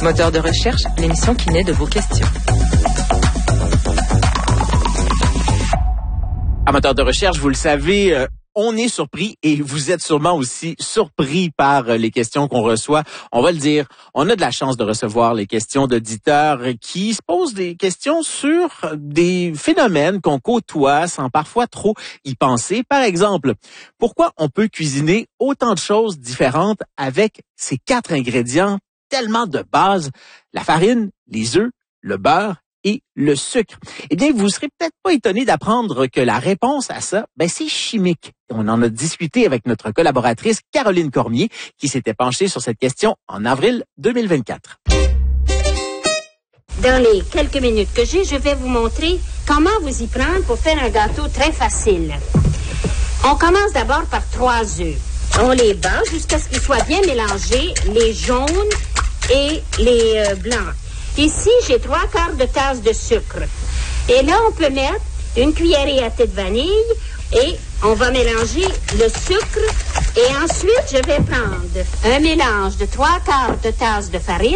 Moteur de recherche, l'émission qui naît de vos questions. Amateurs de recherche, vous le savez, on est surpris et vous êtes sûrement aussi surpris par les questions qu'on reçoit. On va le dire, on a de la chance de recevoir les questions d'auditeurs qui se posent des questions sur des phénomènes qu'on côtoie sans parfois trop y penser. Par exemple, pourquoi on peut cuisiner autant de choses différentes avec ces 4 ingrédients tellement de base, la farine, les œufs, le beurre et le sucre? Eh bien, vous serez peut-être pas étonné d'apprendre que la réponse à ça, c'est chimique. On en a discuté avec notre collaboratrice Caroline Cormier, qui s'était penchée sur cette question en avril 2024. Dans les quelques minutes que j'ai, je vais vous montrer comment vous y prendre pour faire un gâteau très facile. On commence d'abord par 3 œufs. On les bat jusqu'à ce qu'ils soient bien mélangés, les jaunes et les blancs. Ici, j'ai 3/4 de tasse de sucre. Et là, on peut mettre une cuillerée à thé de vanille et on va mélanger le sucre. Et ensuite, je vais prendre un mélange de 3/4 de tasse de farine,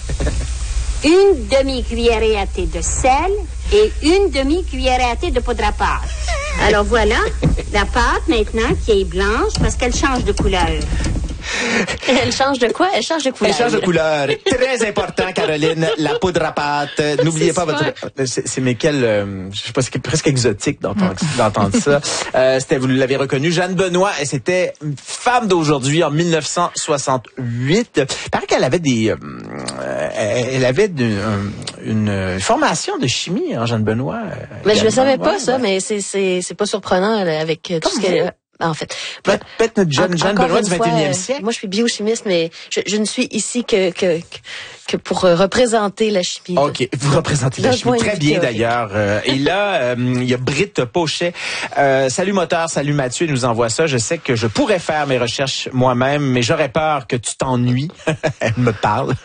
une demi-cuillerée à thé de sel et une demi-cuillerée à thé de poudre à pâte. Alors voilà, la pâte maintenant qui est blanche parce qu'elle change de couleur. Elle change de quoi? Elle change de couleur. Elle change de couleur. Très important, Caroline. La poudre à pâte. N'oubliez pas votre... C'est je sais pas, c'est presque exotique d'entendre ça. C'était, vous l'avez reconnu, Jeanne Benoît. Et c'était une femme d'aujourd'hui en 1968. Il paraît qu'elle avait elle avait une formation de chimie, hein, Jeanne Benoît. Mais je le savais pas, ça, mais c'est pas surprenant avec tout ce qu'elle... En fait, peut-être notre Jeanne Benoît du 21e siècle. Moi, je suis biochimiste, mais je ne suis ici que pour représenter la chimie. OK, vous représentez la chimie très bien d'ailleurs. Et là, il y a Britt Pochet. Salut moteur, salut Mathieu, il nous envoie ça. Je sais que je pourrais faire mes recherches moi-même, mais j'aurais peur que tu t'ennuies. Elle me parle.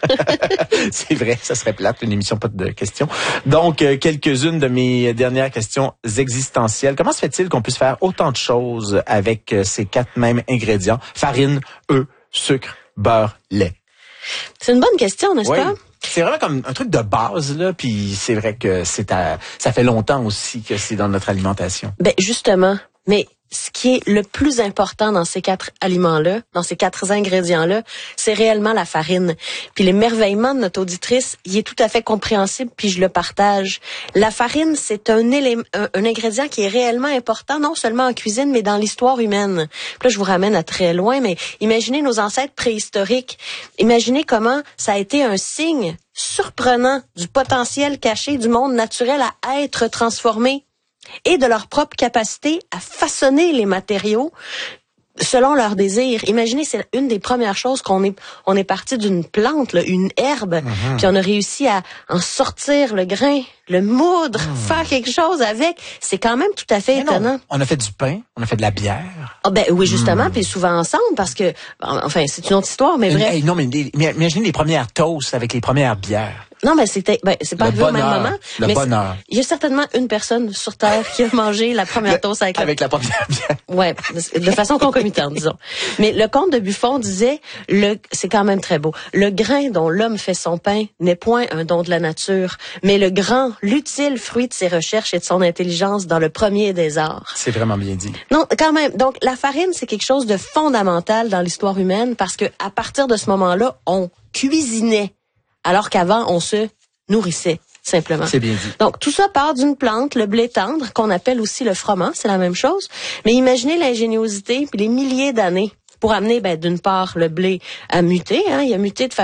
C'est vrai, ça serait plate, une émission pas de questions. Donc, quelques-unes de mes dernières questions existentielles. Comment se fait-il qu'on puisse faire autant de choses avec ces 4 mêmes ingrédients? Farine, œufs, sucre, beurre, lait. C'est une bonne question, n'est-ce pas? C'est vraiment comme un truc de base, là, puis c'est vrai que ça fait longtemps aussi que c'est dans notre alimentation. Justement, mais ce qui est le plus important dans ces 4 aliments-là, dans ces 4 ingrédients-là, c'est réellement la farine. Puis l'émerveillement de notre auditrice, il est tout à fait compréhensible, puis je le partage. La farine, c'est un ingrédient qui est réellement important, non seulement en cuisine, mais dans l'histoire humaine. Puis là, je vous ramène à très loin, mais imaginez nos ancêtres préhistoriques. Imaginez comment ça a été un signe surprenant du potentiel caché du monde naturel à être transformé et de leur propre capacité à façonner les matériaux selon leurs désirs. Imaginez, c'est une des premières choses on est parti d'une plante, là, une herbe, puis on a réussi à en sortir le grain, le moudre, faire quelque chose avec. C'est quand même tout à fait étonnant. Non, on a fait du pain, on a fait de la bière. Oui, justement, puis souvent ensemble, parce que, enfin, c'est une autre histoire, mais bref. Non, mais imaginez les premières toasts avec les premières bières. Non, mais c'est pas arrivé au même moment. Le bonheur. Il y a certainement une personne sur Terre qui a mangé la première toast avec la première bière. Ouais, de façon concomitante, disons. Mais le comte de Buffon disait, c'est quand même très beau. Le grain dont l'homme fait son pain n'est point un don de la nature, mais l'utile fruit de ses recherches et de son intelligence dans le premier des arts. C'est vraiment bien dit. Non, quand même. Donc, la farine, c'est quelque chose de fondamental dans l'histoire humaine parce que à partir de ce moment-là, on cuisinait. Alors qu'avant, on se nourrissait, simplement. C'est bien dit. Donc, tout ça part d'une plante, le blé tendre, qu'on appelle aussi le froment, c'est la même chose. Mais imaginez l'ingéniosité puis les milliers d'années pour amener, d'une part, le blé à muter. Hein, il a muté de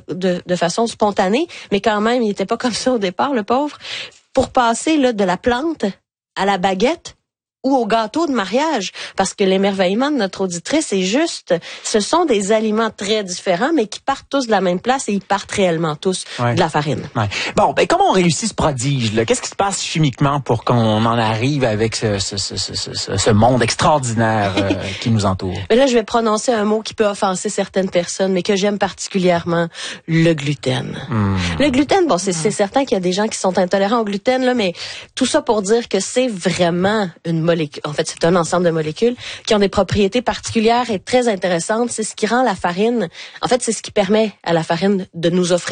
façon spontanée, mais quand même, il n'était pas comme ça au départ, le pauvre. Pour passer de la plante à la baguette, ou au gâteau de mariage, parce que l'émerveillement de notre auditrice est juste, ce sont des aliments très différents, mais qui partent tous de la même place et ils partent réellement tous de la farine. Ouais. Bon, comment on réussit ce prodige, là? Qu'est-ce qui se passe chimiquement pour qu'on en arrive avec ce monde extraordinaire qui nous entoure? Mais là, je vais prononcer un mot qui peut offenser certaines personnes, mais que j'aime particulièrement, le gluten. Le gluten, c'est certain qu'il y a des gens qui sont intolérants au gluten, là, mais tout ça pour dire que c'est vraiment une molécule. En fait, c'est un ensemble de molécules qui ont des propriétés particulières et très intéressantes. C'est ce qui rend la farine, en fait, c'est ce qui permet à la farine de nous offrir